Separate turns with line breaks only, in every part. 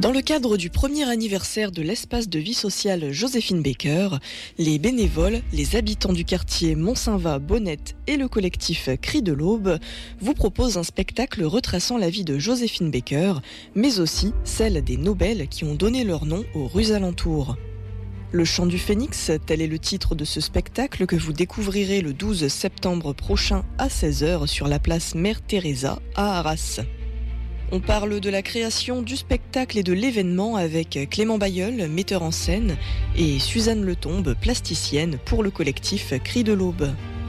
Dans le cadre du premier anniversaire de l'espace de vie sociale Joséphine Baker, les bénévoles, les habitants du quartier Mont-Saint-Va-Bonnette et le collectif Cris de l'Aube vous proposent un spectacle retraçant la vie de Joséphine Baker, mais aussi celle des Nobel qui ont donné leur nom aux rues alentours. Le chant du phénix, tel est le titre de ce spectacle que vous découvrirez le 12 septembre prochain à 16h sur la place Mère Teresa à Arras. On parle de la création du spectacle et de l'événement avec Clément Bailleul, metteur en scène, et Suzanne Letombe, plasticienne pour le collectif Cris de l'Aube.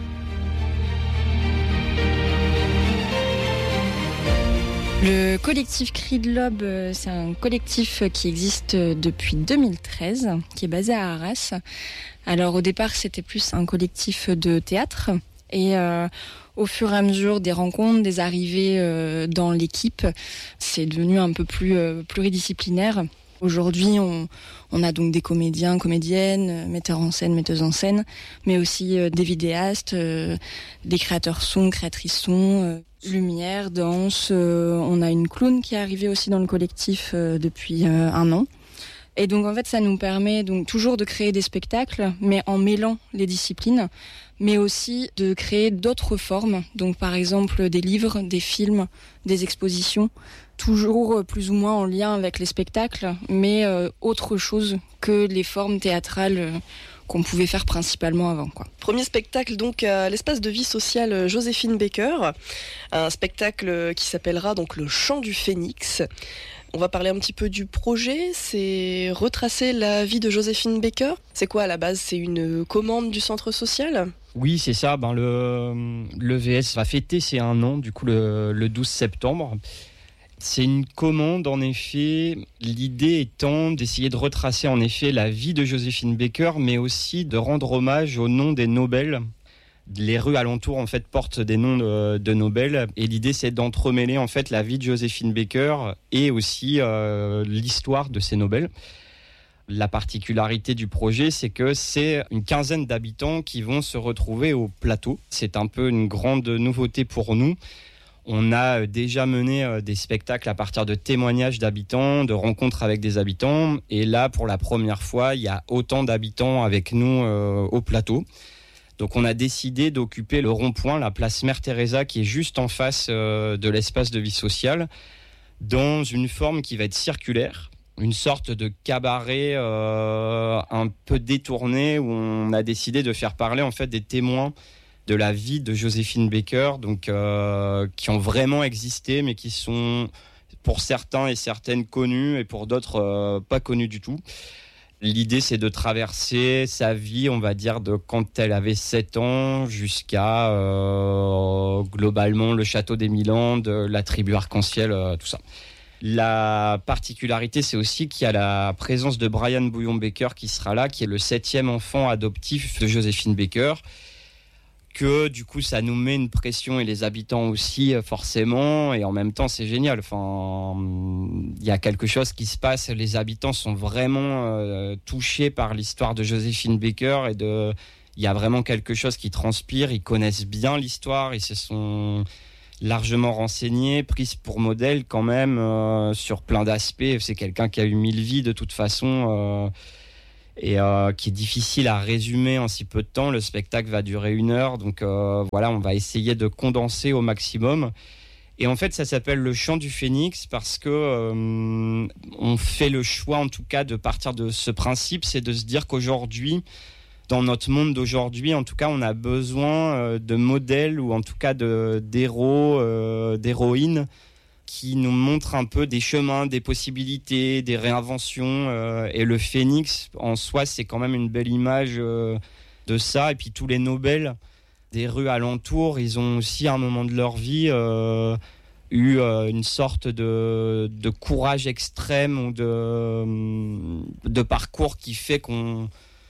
Le collectif Cris de l'Aube, c'est un collectif qui existe depuis 2013, qui est basé à Arras. Alors au départ, c'était plus un collectif de théâtre et au fur et à mesure des rencontres, des arrivées dans l'équipe, c'est devenu un peu plus pluridisciplinaire. Aujourd'hui, on a donc des comédiens, comédiennes, metteurs en scène, metteuses en scène, mais aussi des vidéastes, des créateurs son, créatrices son, lumière, danse. On a une clown qui est arrivée aussi dans le collectif depuis un an. Et donc en fait, ça nous permet donc toujours de créer des spectacles, mais en mêlant les disciplines, mais aussi de créer d'autres formes. Donc par exemple des livres, des films, des expositions, toujours plus ou moins en lien avec les spectacles, mais autre chose que les formes théâtrales qu'on pouvait faire principalement avant, quoi.
Premier spectacle donc à l'espace de vie sociale Joséphine Baker, un spectacle qui s'appellera donc le chant du phénix. On va parler un petit peu du projet, c'est retracer la vie de Joséphine Baker. C'est quoi à la base ? C'est une commande du centre social ?
Oui, c'est ça. Le VS va fêter ses 1 an, du coup le 12 septembre. C'est une commande, en effet. L'idée étant d'essayer de retracer, en effet, la vie de Joséphine Baker, mais aussi de rendre hommage au nom des Nobel. Les rues alentours, en fait, portent des noms de Nobel. Et l'idée, c'est d'entremêler, en fait, la vie de Joséphine Baker et aussi l'histoire de ces Nobel. La particularité du projet, c'est que c'est une quinzaine d'habitants qui vont se retrouver au plateau. C'est un peu une grande nouveauté pour nous. On a déjà mené des spectacles à partir de témoignages d'habitants, de rencontres avec des habitants. Et là, pour la première fois, il y a autant d'habitants avec nous au plateau. Donc on a décidé d'occuper le rond-point, la place Mère Teresa, qui est juste en face de l'espace de vie sociale, dans une forme qui va être circulaire, une sorte de cabaret un peu détourné, où on a décidé de faire parler en fait des témoins de la vie de Joséphine Baker, donc qui ont vraiment existé, mais qui sont pour certains et certaines connus, et pour d'autres pas connus du tout. L'idée, c'est de traverser sa vie, on va dire, de quand elle avait 7 ans jusqu'à globalement le château des Milandes, la tribu arc-en-ciel, tout ça. La particularité, c'est aussi qu'il y a la présence de Brian Bouillon Baker qui sera là, qui est le 7e enfant adoptif de Joséphine Baker. Que du coup ça nous met une pression, et les habitants aussi forcément, et en même temps c'est génial. Enfin, il y a quelque chose qui se passe, les habitants sont vraiment touchés par l'histoire de Joséphine Baker, il y a vraiment quelque chose qui transpire. Ils connaissent bien l'histoire, ils se sont largement renseignés, pris pour modèle quand même sur plein d'aspects. C'est quelqu'un qui a eu 1000 vies de toute façon, et qui est difficile à résumer en si peu de temps. Le spectacle va durer 1 heure, donc voilà, on va essayer de condenser au maximum. Et en fait, ça s'appelle le chant du phénix parce que on fait le choix, en tout cas, de partir de ce principe, c'est de se dire qu'aujourd'hui, dans notre monde d'aujourd'hui, en tout cas, on a besoin de modèles, ou en tout cas d'héros, d'héroïnes, qui nous montre un peu des chemins, des possibilités, des réinventions. Et le phénix, en soi, c'est quand même une belle image de ça. Et puis tous les Nobel des rues alentours, ils ont aussi, à un moment de leur vie, eu une sorte de courage extrême, ou de parcours qui fait qu'on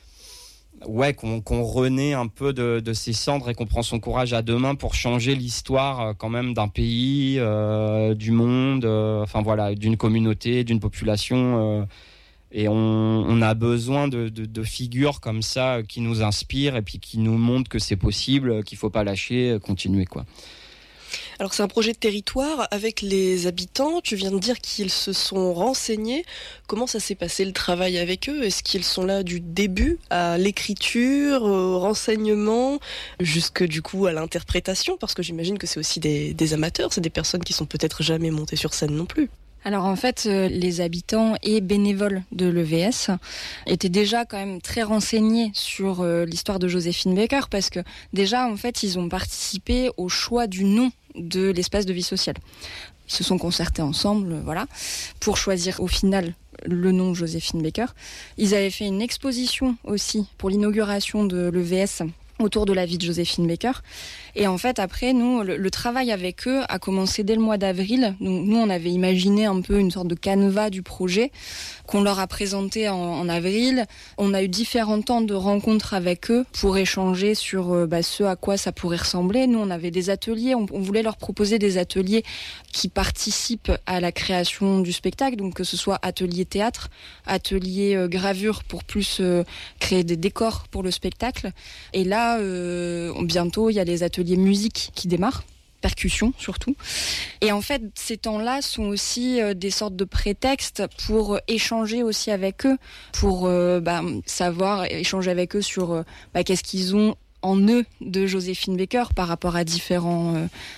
renaît un peu de ses cendres, et qu'on prend son courage à 2 mains pour changer l'histoire quand même d'un pays, du monde, enfin voilà, d'une communauté, d'une population. Et on a besoin de figures comme ça qui nous inspirent, et puis qui nous montrent que c'est possible, qu'il ne faut pas lâcher, continuer, quoi.
Alors c'est un projet de territoire avec les habitants. Tu viens de dire qu'ils se sont renseignés. Comment ça s'est passé le travail avec eux ? Est-ce qu'ils sont là du début à l'écriture, au renseignement, jusque du coup à l'interprétation ? Parce que j'imagine que c'est aussi des amateurs, c'est des personnes qui sont peut-être jamais montées sur scène non plus.
Alors en fait, les habitants et bénévoles de l'EVS étaient déjà quand même très renseignés sur l'histoire de Joséphine Baker parce que déjà en fait ils ont participé au choix du nom de l'espace de vie sociale. Ils se sont concertés ensemble, pour choisir au final le nom Joséphine Baker. Ils avaient fait une exposition aussi pour l'inauguration de l'EVS autour de la vie de Joséphine Baker. Et en fait, après, nous, le travail avec eux a commencé dès le mois d'avril. Nous, on avait imaginé un peu une sorte de canevas du projet qu'on leur a présenté en avril. On a eu différents temps de rencontres avec eux pour échanger sur ce à quoi ça pourrait ressembler. Nous, on avait des ateliers. On voulait leur proposer des ateliers qui participent à la création du spectacle. Donc, que ce soit atelier théâtre, atelier gravure pour plus créer des décors pour le spectacle. Et là, bientôt, il y a les ateliers musique qui démarrent, percussion surtout. Et en fait, ces temps-là sont aussi des sortes de prétextes pour échanger aussi avec eux, pour savoir échanger avec eux sur qu'est-ce qu'ils ont en eux de Joséphine Baker par rapport à différents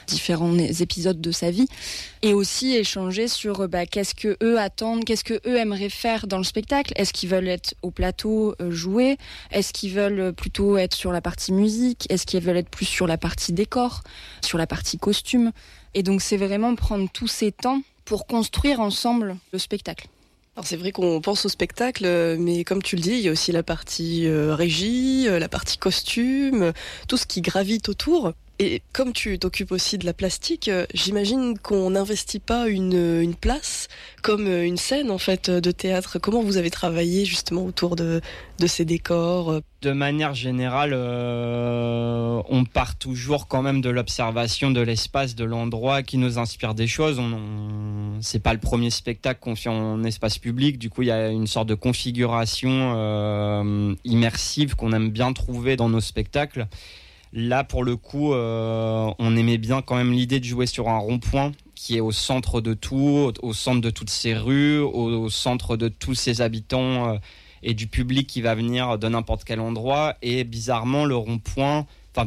épisodes de sa vie, et aussi échanger sur qu'est-ce que eux attendent, qu'est-ce que eux aimeraient faire dans le spectacle. Est-ce qu'ils veulent être au plateau jouer ? Est-ce qu'ils veulent plutôt être sur la partie musique ? Est-ce qu'ils veulent être plus sur la partie décor, sur la partie costume ? Et donc c'est vraiment prendre tous ces temps pour construire ensemble le spectacle.
Alors c'est vrai qu'on pense au spectacle, mais comme tu le dis, il y a aussi la partie régie, la partie costume, tout ce qui gravite autour. Et comme tu t'occupes aussi de la plastique, j'imagine qu'on n'investit pas une place comme une scène en fait de théâtre. Comment vous avez travaillé justement autour de ces décors ?
De manière générale, on part toujours quand même de l'observation de l'espace, de l'endroit qui nous inspire des choses. C'est pas le premier spectacle qu'on fait en espace public. Du coup, il y a une sorte de configuration immersive qu'on aime bien trouver dans nos spectacles. Là, pour le coup, on aimait bien quand même l'idée de jouer sur un rond-point qui est au centre de tout, au centre de toutes ces rues, au centre de tous ces habitants et du public qui va venir de n'importe quel endroit. Et bizarrement, le rond-point,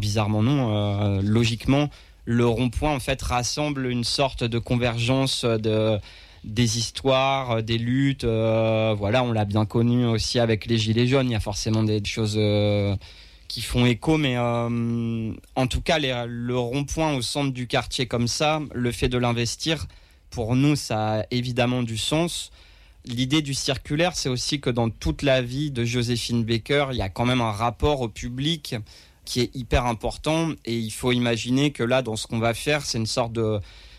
logiquement, le rond-point en fait rassemble une sorte de convergence des histoires, des luttes. On l'a bien connu aussi avec les Gilets jaunes. Il y a forcément des choses qui font écho, mais en tout cas, le rond-point au centre du quartier comme ça, le fait de l'investir, pour nous, ça a évidemment du sens. L'idée du circulaire, c'est aussi que dans toute la vie de Joséphine Baker, il y a quand même un rapport au public qui est hyper important, et il faut imaginer que là, dans ce qu'on va faire, c'est une sorte de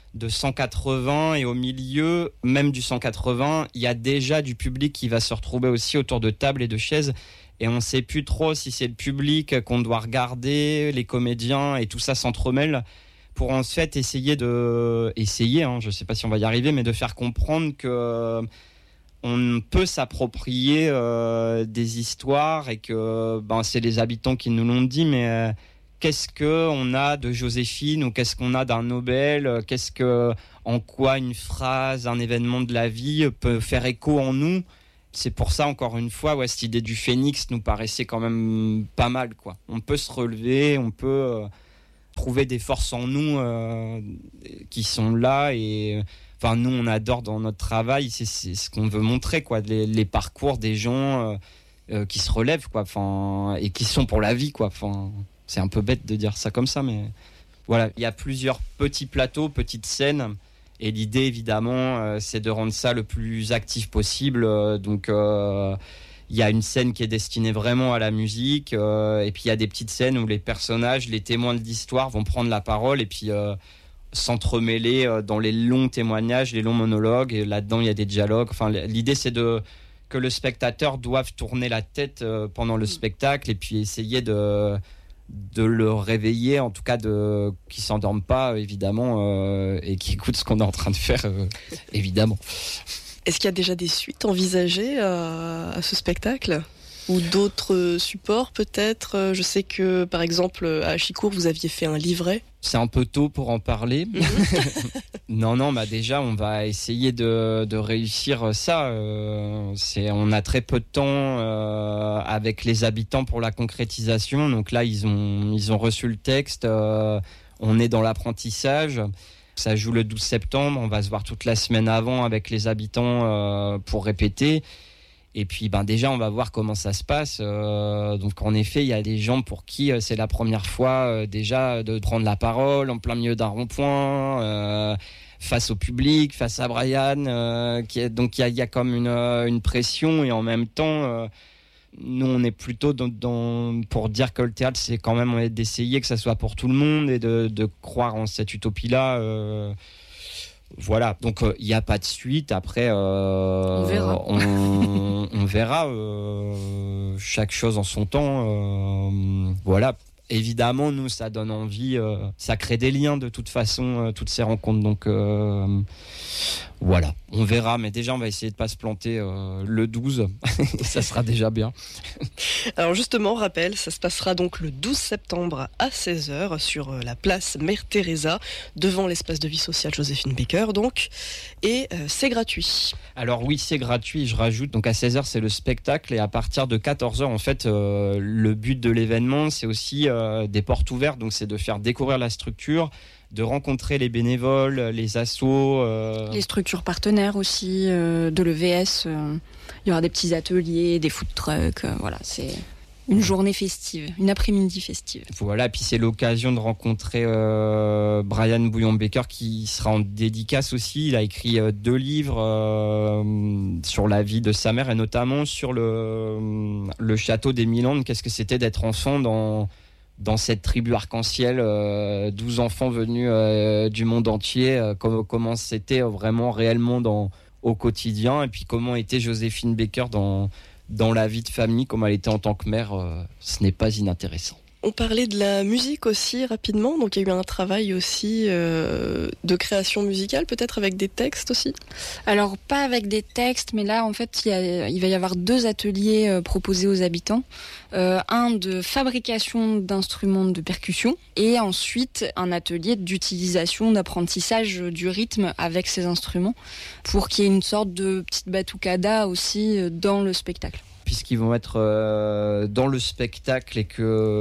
180, et au milieu, même du 180, il y a déjà du public qui va se retrouver aussi autour de tables et de chaises. Et on ne sait plus trop si c'est le public qu'on doit regarder, les comédiens, et tout ça s'entremêle pour en fait essayer, je ne sais pas si on va y arriver, mais de faire comprendre qu'on peut s'approprier des histoires, et que c'est les habitants qui nous l'ont dit, mais qu'est-ce qu'on a de Joséphine, ou qu'est-ce qu'on a d'un Nobel, en quoi une phrase, un événement de la vie peut faire écho en nous. C'est pour ça, encore une fois, cette idée du phénix nous paraissait quand même pas mal, quoi. On peut se relever, on peut trouver des forces en nous qui sont là. Et nous, on adore dans notre travail, c'est ce qu'on veut montrer, quoi. Les parcours des gens qui se relèvent, quoi. Et qui sont pour la vie, quoi. C'est un peu bête de dire ça comme ça, mais voilà. Il y a plusieurs petits plateaux, petites scènes. Et l'idée, évidemment, c'est de rendre ça le plus actif possible. Donc, il y a une scène qui est destinée vraiment à la musique. Et puis, il y a des petites scènes où les personnages, les témoins de l'histoire vont prendre la parole et puis s'entremêler dans les longs témoignages, les longs monologues. Et là-dedans, il y a des dialogues. L'idée, c'est que le spectateur doive tourner la tête pendant le spectacle et puis essayer de le réveiller, en tout cas qu'ils ne s'endorment pas, évidemment, et qu'ils écoutent ce qu'on est en train de faire, évidemment.
Est-ce qu'il y a déjà des suites envisagées à ce spectacle ? Ou d'autres supports peut-être. Je sais que par exemple à Achicourt vous aviez fait un livret.
C'est un peu tôt pour en parler. Non, déjà on va essayer de réussir ça. On a très peu de temps avec les habitants pour la concrétisation. Donc là ils ont reçu le texte. On est dans l'apprentissage. Ça joue le 12 septembre. On va se voir toute la semaine avant avec les habitants pour répéter. Et puis déjà on va voir comment ça se passe. Donc en effet il y a des gens pour qui c'est la première fois déjà de prendre la parole en plein milieu d'un rond-point face au public, face à Brian. Donc il y a comme une pression, et en même temps nous on est plutôt pour dire que le théâtre c'est quand même d'essayer que ça soit pour tout le monde et de croire en cette utopie-là. Voilà, donc il n'y a pas de suite. Après, on
verra.
On verra chaque chose en son temps. Voilà. Évidemment, nous, ça donne envie, ça crée des liens de toute façon, toutes ces rencontres. Donc voilà, on verra. Mais déjà, on va essayer de ne pas se planter le 12. Ça sera déjà bien.
Alors justement, rappel, ça se passera donc le 12 septembre à 16h sur la place Mère Teresa, devant l'espace de vie sociale Joséphine Baker donc. Et c'est gratuit.
Alors oui, c'est gratuit. Je rajoute, donc à 16h, c'est le spectacle. Et à partir de 14h, en fait, le but de l'événement, c'est aussi des portes ouvertes. Donc c'est de faire découvrir la structure, de rencontrer les bénévoles, les assos.
Les structures partenaires aussi, de l'EVS. Il y aura des petits ateliers, des food trucks. Voilà, c'est une journée festive, une après-midi festive.
Voilà, puis c'est l'occasion de rencontrer Brian Bouillon-Baker qui sera en dédicace aussi. Il a écrit 2 livres sur la vie de sa mère et notamment sur le château des Milandes. Qu'est-ce que c'était d'être enfant dans cette tribu arc-en-ciel, 12 enfants venus du monde entier, comment c'était vraiment réellement au quotidien, et puis comment était Joséphine Baker dans la vie de famille, comment elle était en tant que mère, ce n'est pas inintéressant.
On parlait de la musique aussi rapidement, donc il y a eu un travail aussi de création musicale, peut-être avec des textes aussi.
Alors pas avec des textes, mais là en fait il va y avoir 2 ateliers proposés aux habitants. Un de fabrication d'instruments de percussion et ensuite un atelier d'utilisation, d'apprentissage du rythme avec ces instruments pour qu'il y ait une sorte de petite batucada aussi dans le spectacle.
Puisqu'ils vont être dans le spectacle et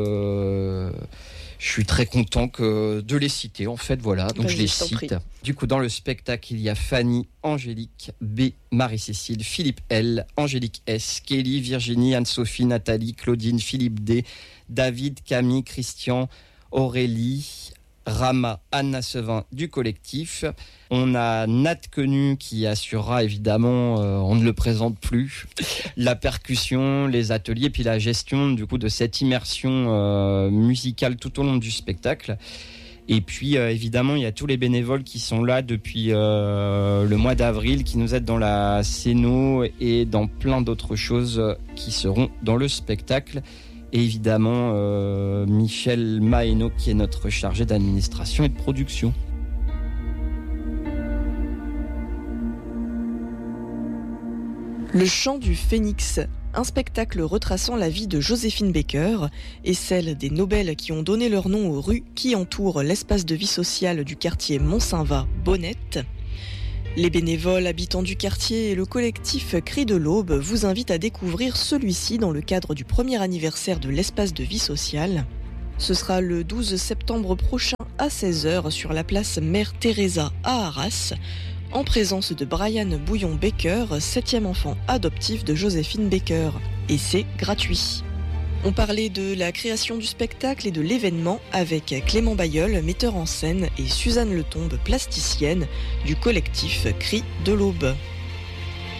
que je suis très content de les citer, en fait, voilà, donc je les cite. Du coup, dans le spectacle, il y a Fanny, Angélique B, Marie-Cécile, Philippe L, Angélique S, Kelly, Virginie, Anne-Sophie, Nathalie, Claudine, Philippe D, David, Camille, Christian, Aurélie, Rama, Anna Sevin du collectif. On a Nat Quenu qui assurera évidemment, on ne le présente plus, la percussion, les ateliers, puis la gestion du coup de cette immersion musicale tout au long du spectacle. Et puis évidemment il y a tous les bénévoles qui sont là depuis le mois d'avril, qui nous aident dans la scéno et dans plein d'autres choses qui seront dans le spectacle. Et évidemment Michel Maeno qui est notre chargé d'administration et de production.
Le chant du phénix, un spectacle retraçant la vie de Joséphine Baker et celle des Nobel qui ont donné leur nom aux rues qui entourent l'espace de vie sociale du quartier Mont-Saint-Va-Bonnette. Les bénévoles, habitants du quartier et le collectif Cris de l'Aube vous invitent à découvrir celui-ci dans le cadre du premier anniversaire de l'espace de vie sociale. Ce sera le 12 septembre prochain à 16h sur la place Mère Teresa à Arras, en présence de Brian Bouillon-Baker, 7e enfant adoptif de Joséphine Baker. Et c'est gratuit. On parlait de la création du spectacle et de l'événement avec Clément Bayeul, metteur en scène, et Suzanne Letombe, plasticienne, du collectif Cris de l'Aube.